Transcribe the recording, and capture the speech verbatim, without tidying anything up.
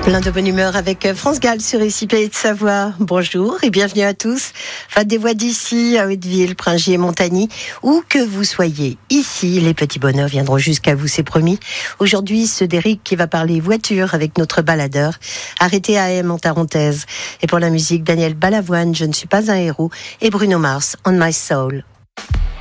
Plein de bonne humeur avec France Gall sur I C P de Savoie. Bonjour et bienvenue à tous. Faites des voix d'ici, à Hauteville, Pringy et Montagny, où que vous soyez. Ici, les petits bonheurs viendront jusqu'à vous, c'est promis. Aujourd'hui, c'est Derrick qui va parler voiture avec notre baladeur, arrêté à M en Tarentaise. Et pour la musique, Daniel Balavoine, Je ne suis pas un héros, et Bruno Mars, On My Soul.